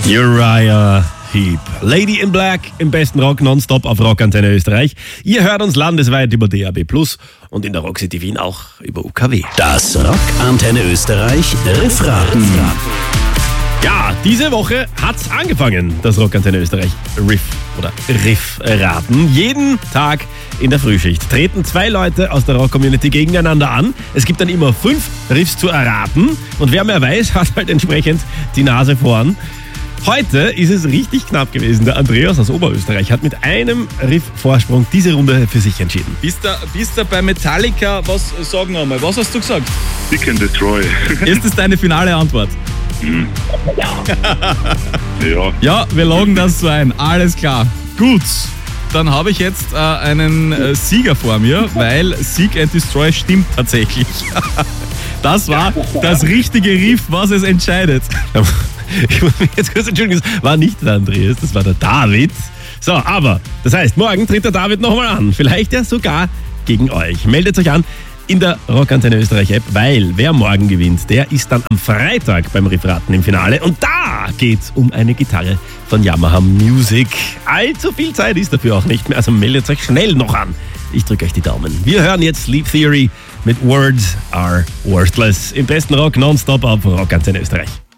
Uriah Heep. Lady in Black im besten Rock nonstop auf Rockantenne Österreich. Ihr hört uns landesweit über DAB+ und in der Rock City Wien auch über UKW. Das Rockantenne Österreich Riffraten. Ja, diese Woche hat's angefangen, das Rockantenne Österreich Riffraten. Jeden Tag in der Frühschicht treten zwei Leute aus der Rock-Community gegeneinander an. Es gibt dann immer 5 Riffs zu erraten und wer mehr weiß, hat halt entsprechend die Nase vorn. Heute ist es richtig knapp gewesen. Der Andreas aus Oberösterreich hat mit einem Riff-Vorsprung diese Runde für sich entschieden. Bist du bei Metallica? Was sagen wir mal? Was hast du gesagt? Seek and Destroy. Ist das deine finale Antwort? Ja. Ja, wir loggen das so ein. Alles klar. Gut. Dann habe ich jetzt einen Sieger vor mir, weil Seek and Destroy stimmt tatsächlich. Das war das richtige Riff, was es entscheidet. Ich muss mich jetzt kurz entschuldigen, das war nicht der Andreas, das war der David. So, aber das heißt, morgen tritt der David nochmal an. Vielleicht ja sogar gegen euch. Meldet euch an in der Rockantenne Österreich App, weil wer morgen gewinnt, der ist dann am Freitag beim Riffraten im Finale. Und da geht's um eine Gitarre von Yamaha Music. Allzu viel Zeit ist dafür auch nicht mehr, also meldet euch schnell noch an. Ich drücke euch die Daumen. Wir hören jetzt Sleep Theory mit Words Are Worthless. Im besten Rock nonstop auf Rockantenne Österreich.